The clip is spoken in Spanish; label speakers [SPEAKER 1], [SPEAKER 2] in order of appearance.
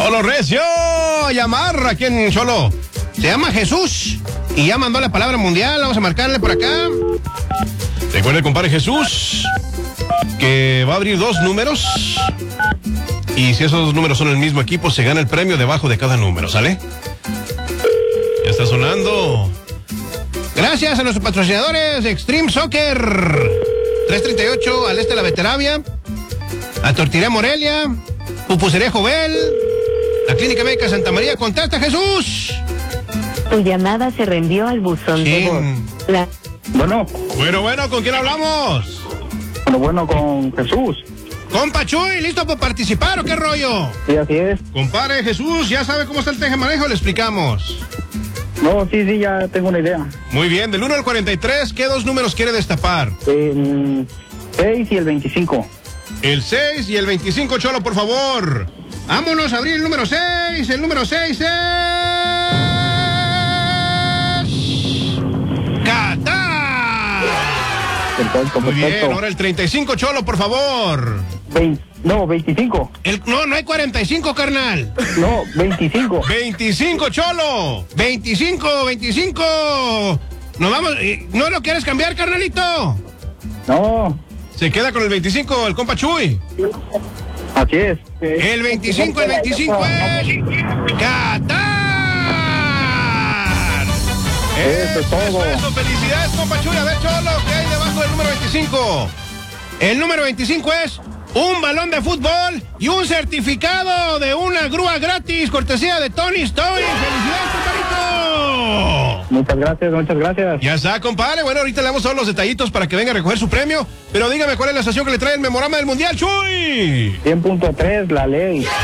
[SPEAKER 1] Cholo Recio, a llamar aquí en Cholo. Se llama Jesús y ya mandó la palabra mundial. Vamos a marcarle por acá. Recuerde, compadre Jesús, que va a abrir 2 números. Y si esos 2 números son el mismo equipo, se gana el premio debajo de cada número, ¿sale? Ya está sonando. Gracias a nuestros patrocinadores de Extreme Soccer. 338 al este de la Veteravia. A Tortillería Morelia. Pupusería Jovel. La Clínica Médica Santa María. Contacta, Jesús.
[SPEAKER 2] Tu llamada se reenvió al buzón de voz.
[SPEAKER 3] Bueno,
[SPEAKER 1] ¿con quién hablamos?
[SPEAKER 3] Bueno, con Jesús.
[SPEAKER 1] Compa Chuy, ¿listo para participar o qué rollo?
[SPEAKER 3] Sí, así es.
[SPEAKER 1] Compadre Jesús, ¿ya sabe cómo está el tejemanejo? Le explicamos.
[SPEAKER 3] No, sí, ya tengo una idea.
[SPEAKER 1] Muy bien, del 1 al 43, ¿qué 2 números quiere destapar?
[SPEAKER 3] El 6 y el 25.
[SPEAKER 1] El 6 y el 25, Cholo, por favor. Vámonos a abrir el número 6. El número 6 es... ¡Qatar!
[SPEAKER 3] Perfecto.
[SPEAKER 1] Muy bien, ahora el 35, Cholo, por favor.
[SPEAKER 3] 25.
[SPEAKER 1] No hay 45, carnal.
[SPEAKER 3] No, 25.
[SPEAKER 1] 25, Cholo. 25. Nos vamos. ¿No lo quieres cambiar, carnalito?
[SPEAKER 3] No.
[SPEAKER 1] Se queda con el 25, el compa Chuy.
[SPEAKER 3] Así es.
[SPEAKER 1] El 25 es Qatar.
[SPEAKER 3] Eso es todo.
[SPEAKER 1] Eso. Felicidades, compa Chuy. A ver, Cholo, ¿qué hay debajo del número 25? El número 25 es un balón de fútbol y un certificado de una grúa gratis, cortesía de Tony Story. ¡Felicidades, compadrito!
[SPEAKER 3] Muchas gracias.
[SPEAKER 1] Ya está, compadre. Bueno, ahorita le damos todos los detallitos para que venga a recoger su premio. Pero dígame cuál es la estación que le trae el memorama del Mundial, Chuy.
[SPEAKER 3] 100.3, la ley.